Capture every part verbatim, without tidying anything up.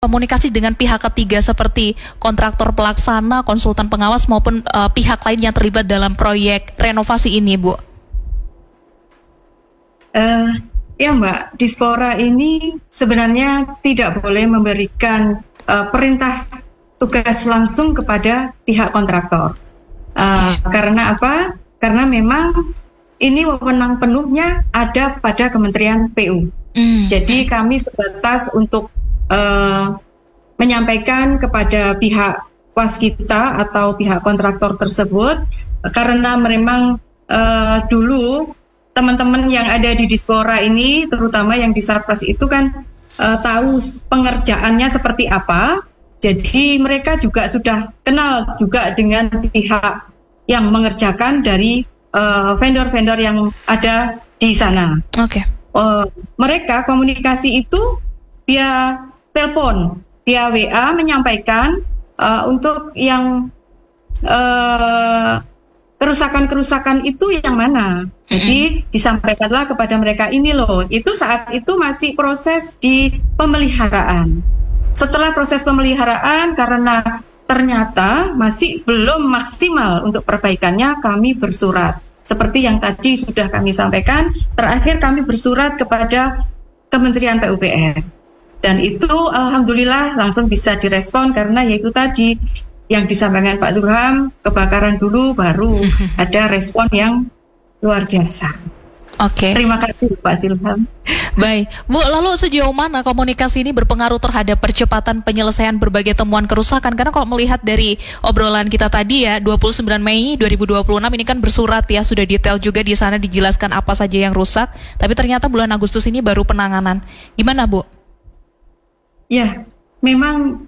komunikasi dengan pihak ketiga seperti kontraktor pelaksana, konsultan pengawas maupun uh, pihak lain yang terlibat dalam proyek renovasi ini, Bu? Uh, ya Mbak, Dispora ini sebenarnya tidak boleh memberikan uh, perintah tugas langsung kepada pihak kontraktor. Uh, karena apa? Karena memang ini wewenang penuhnya ada pada Kementerian P U. Mm. Jadi kami sebatas untuk uh, menyampaikan kepada pihak waskita atau pihak kontraktor tersebut, karena memang uh, dulu teman-teman yang ada di Dispora ini, terutama yang di Sarpras itu kan uh, tahu pengerjaannya seperti apa. Jadi mereka juga sudah kenal juga dengan pihak yang mengerjakan dari Uh, vendor-vendor yang ada di sana. Oke. Okay. Uh, mereka komunikasi itu via telepon, via W A menyampaikan uh, untuk yang uh, kerusakan-kerusakan itu yang mana. Mm-hmm. Jadi disampaikanlah kepada mereka, ini loh, itu saat itu masih proses di pemeliharaan. Setelah proses pemeliharaan, karena ternyata masih belum maksimal untuk perbaikannya, kami bersurat. Seperti yang tadi sudah kami sampaikan, terakhir kami bersurat kepada Kementerian P U P R. Dan itu alhamdulillah langsung bisa direspon, karena yaitu tadi yang disampaikan Pak Zulham, kebakaran dulu baru ada respon yang luar biasa. Oke. Okay. Terima kasih Pak Zulham. Baik, Bu, lalu sejauh mana komunikasi ini berpengaruh terhadap percepatan penyelesaian berbagai temuan kerusakan? Karena kalau melihat dari obrolan kita tadi ya, dua puluh sembilan Mei dua ribu dua puluh enam ini kan bersurat ya, sudah detail juga di sana dijelaskan apa saja yang rusak, tapi ternyata bulan Agustus ini baru penanganan. Gimana, Bu? Ya, memang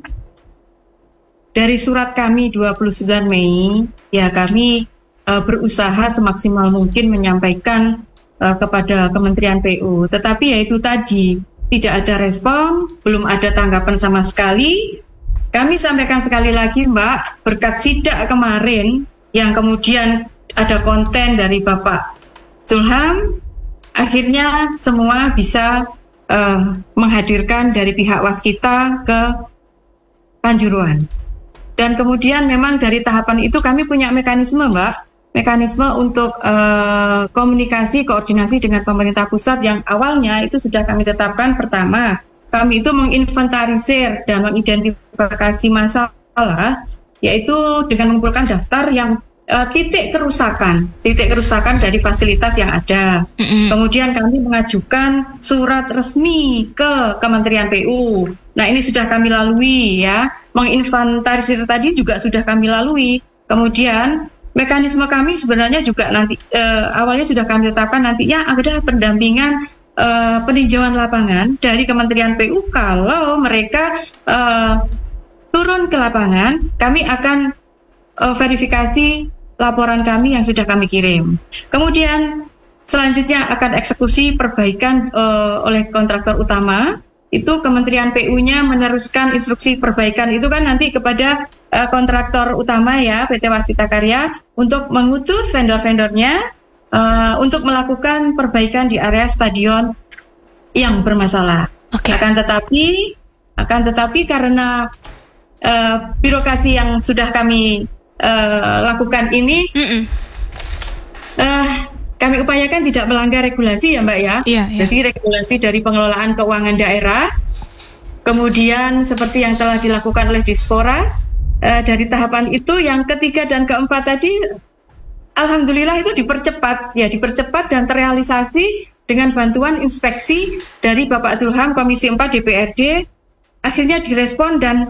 dari surat kami dua puluh sembilan Mei, ya kami uh, berusaha semaksimal mungkin menyampaikan kepada Kementerian P U, tetapi yaitu tadi tidak ada respon, belum ada tanggapan sama sekali. Kami sampaikan sekali lagi Mbak, berkat sidak kemarin yang kemudian ada konten dari Bapak Zulham, akhirnya semua bisa uh, menghadirkan dari pihak waskita ke Kanjuruhan. Dan kemudian memang dari tahapan itu kami punya mekanisme Mbak, mekanisme untuk uh, komunikasi, koordinasi dengan pemerintah pusat yang awalnya itu sudah kami tetapkan. Pertama, kami itu menginventarisir dan mengidentifikasi masalah, yaitu dengan mengumpulkan daftar yang uh, titik kerusakan, titik kerusakan dari fasilitas yang ada. Mm-hmm. Kemudian kami mengajukan surat resmi ke Kementerian P U. Nah ini sudah kami lalui ya, menginventarisir tadi juga sudah kami lalui. Kemudian mekanisme kami sebenarnya juga nanti uh, awalnya sudah kami tetapkan, nantinya ada pendampingan uh, peninjauan lapangan dari Kementerian P U. Kalau mereka uh, turun ke lapangan, kami akan uh, verifikasi laporan kami yang sudah kami kirim. Kemudian selanjutnya akan eksekusi perbaikan uh, oleh kontraktor utama. Itu Kementerian P U-nya meneruskan instruksi perbaikan itu kan nanti kepada uh, kontraktor utama ya, P T Waskita Karya, untuk mengutus vendor-vendornya uh, untuk melakukan perbaikan di area stadion yang bermasalah. Okay. Akan tetapi, akan tetapi karena uh, birokrasi yang sudah kami uh, lakukan ini, uh, kami upayakan tidak melanggar regulasi ya Mbak ya. Yeah, yeah. Jadi regulasi dari pengelolaan keuangan daerah, kemudian seperti yang telah dilakukan oleh Dispora, eh, dari tahapan itu yang ketiga dan keempat tadi, alhamdulillah itu dipercepat, ya dipercepat dan terrealisasi dengan bantuan inspeksi dari Bapak Zulham Komisi empat D P R D, akhirnya direspon dan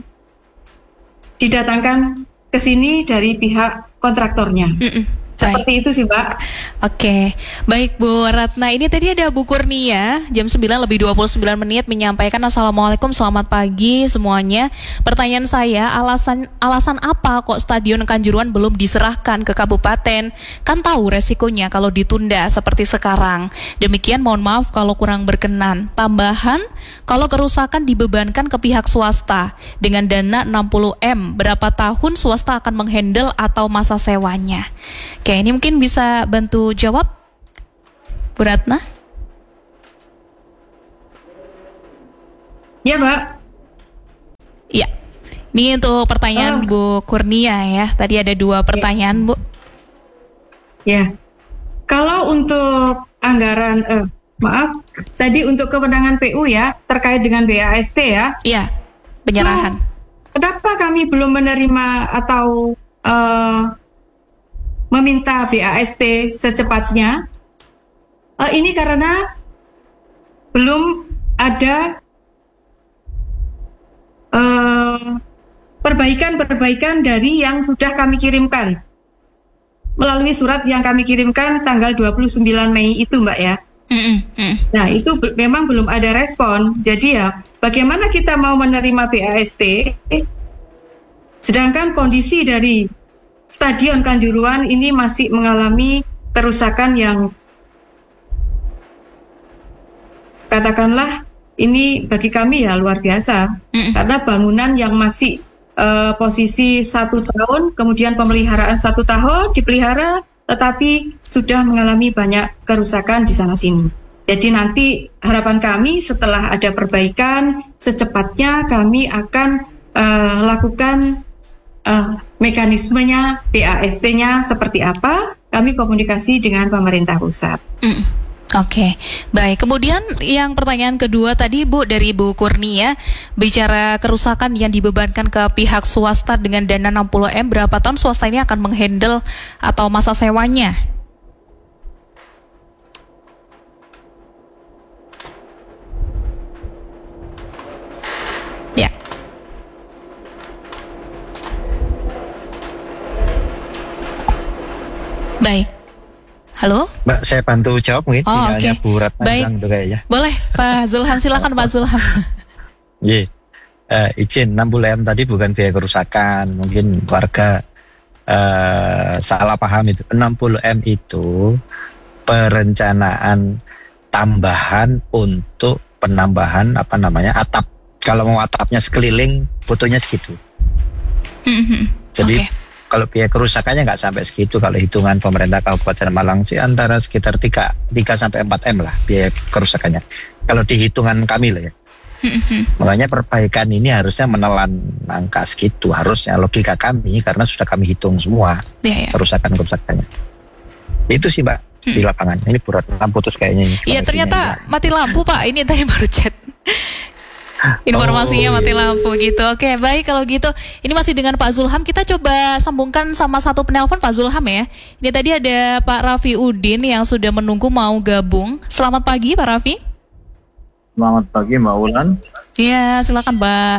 didatangkan ke sini dari pihak kontraktornya. Mm-mm. Seperti itu sih Mbak. Oke, baik Bu Ratna. Ini tadi ada Bu Kurnia jam sembilan lebih dua puluh sembilan menit menyampaikan Assalamualaikum, selamat pagi semuanya. Pertanyaan saya, alasan alasan apa kok Stadion Kanjuruhan belum diserahkan ke kabupaten? Kan tahu resikonya kalau ditunda seperti sekarang. Demikian, mohon maaf kalau kurang berkenan. Tambahan, kalau kerusakan dibebankan ke pihak swasta dengan dana enam puluh M, berapa tahun swasta akan menghandle atau masa sewanya? Oke, ini mungkin bisa bantu jawab, Bu Ratna? Ya, Mbak. Ini untuk pertanyaan Oh. Bu Kurnia ya. Tadi ada dua pertanyaan Bu. Ya, kalau untuk anggaran, eh, maaf, tadi untuk kewenangan P U ya, terkait dengan B A S T ya. Iya, penyerahan. Itu, kenapa kami belum menerima atau eh, meminta B A S T secepatnya? Eh, ini karena belum ada eh, perbaikan-perbaikan dari yang sudah kami kirimkan melalui surat yang kami kirimkan tanggal dua puluh sembilan Mei itu, Mbak ya. Mm-mm, mm. Nah, itu be- memang belum ada respon. Jadi ya, bagaimana kita mau menerima B A S T sedangkan kondisi dari Stadion Kanjuruhan ini masih mengalami kerusakan yang katakanlah ini bagi kami ya luar biasa. Mm-mm. Karena bangunan yang masih eh, posisi satu tahun, kemudian pemeliharaan satu tahun dipelihara, tetapi sudah mengalami banyak kerusakan di sana sini. Jadi nanti harapan kami setelah ada perbaikan, secepatnya kami akan eh, lakukan eh, mekanismenya B A S T-nya seperti apa. Kami komunikasi dengan pemerintah pusat. Mm. Oke, baik. Kemudian yang pertanyaan kedua tadi Bu dari Bu Kurnia, bicara kerusakan yang dibebankan ke pihak swasta dengan dana enam puluh M, berapa tahun swasta ini akan menghandle atau masa sewanya? Ya. Baik. Halo? Mbak, saya bantu jawab mungkin Oh, sinyalnya oke. Bu Ratna Baik. hilang tuh kayaknya. Boleh, Pak Zulham, silakan Pak Zulham. Iya. Eh, izin enam puluh M tadi bukan biaya kerusakan, mungkin warga eh, salah paham itu. enam puluh M itu perencanaan tambahan untuk penambahan apa namanya atap. Kalau mau atapnya sekeliling, butuhnya segitu. Mhm. Jadi Oke. kalau biaya kerusakannya nggak sampai segitu. Kalau hitungan pemerintah Kabupaten Malang sih antara sekitar tiga sampai empat M lah biaya kerusakannya. Kalau di hitungan kami lah ya. Mhm. Makanya perbaikan ini harusnya menelan angka segitu. Harusnya logika kami karena sudah kami hitung semua Ya, ya. kerusakan-kerusakannya. Itu sih Mbak di lapangan. Ini Bu Ratna putus kayaknya. ini Iya, koneksinya ternyata ini. mati lampu Pak. Ini tadi baru chat. Informasinya Oh, mati iya. lampu gitu. Oke, baik kalau gitu. Ini masih dengan Pak Zulham. Kita coba sambungkan sama satu penelpon Pak Zulham ya. Ini tadi ada Pak Raffi Udin yang sudah menunggu mau gabung. Selamat pagi Pak Raffi. Selamat pagi Mbak Ulan. Iya, silakan Mbak.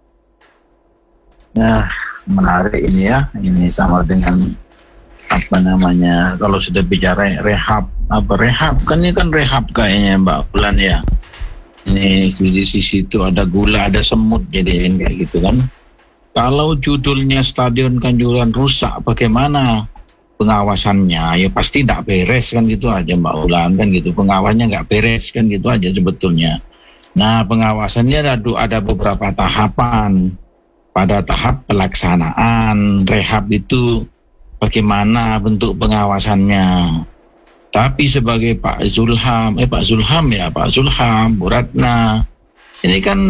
Ya, menarik ini ya. Ini sama dengan apa namanya? Kalau sudah bicara rehab, apa rehab? Kan ini kan rehab kayaknya Mbak Ulan ya. Ini di sisi itu ada gula, ada semut jadi kayak gitu kan. Kalau judulnya Stadion Kanjuruhan rusak, bagaimana pengawasannya? Ya pasti tidak beres kan gitu aja Mbak Ulan kan gitu. Pengawasnya nggak beres kan gitu aja sebetulnya. Nah pengawasannya ada, ada beberapa tahapan. Pada tahap pelaksanaan rehab itu bagaimana bentuk pengawasannya. Tapi sebagai Pak Zulham, eh Pak Zulham ya Pak Zulham, Bu Ratna, ini kan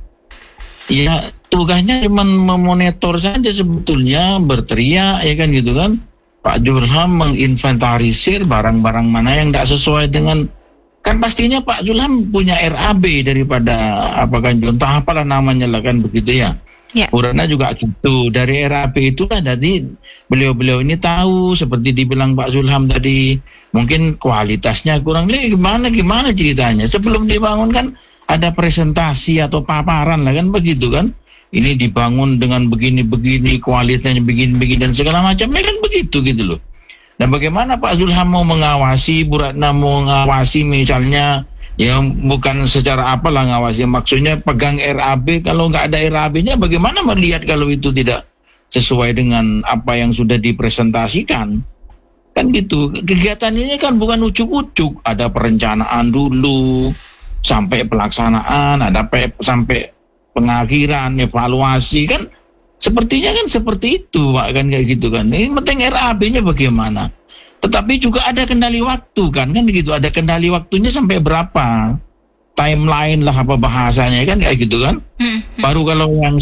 ya tugasnya cuma memonitor saja sebetulnya, berteriak ya kan gitu kan. Pak Zulham menginventarisir barang-barang mana yang tidak sesuai dengan, kan pastinya Pak Zulham punya R A B daripada apa kan, entah apalah namanya lah kan begitu ya. Ya. Bu Ratna juga gitu. Dari R A B itulah tadi beliau-beliau ini tahu seperti dibilang Pak Zulham tadi, mungkin kualitasnya kurang. Ini gimana gimana ceritanya? Sebelum dibangun kan ada presentasi atau paparan lah kan begitu kan. Ini dibangun dengan begini-begini, kualitasnya begini-begini dan segala macamnya kan begitu gitu loh. Dan bagaimana Pak Zulham mau mengawasi, Bu Ratna mau mengawasi misalnya, ya bukan secara apalah ngawasi, maksudnya pegang R A B, kalau nggak ada R A B-nya bagaimana melihat kalau itu tidak sesuai dengan apa yang sudah dipresentasikan. Kan gitu, kegiatan ini kan bukan ucuk-ucuk, ada perencanaan dulu, sampai pelaksanaan, ada pe- sampai pengakhiran, evaluasi, kan sepertinya kan seperti itu Pak, kan kayak gitu kan. Ini penting R A B-nya bagaimana. Tetapi juga ada kendali waktu kan, kan gitu, ada kendali waktunya sampai berapa, timeline lah apa bahasanya kan kayak gitu kan. Hmm. Baru kalau yang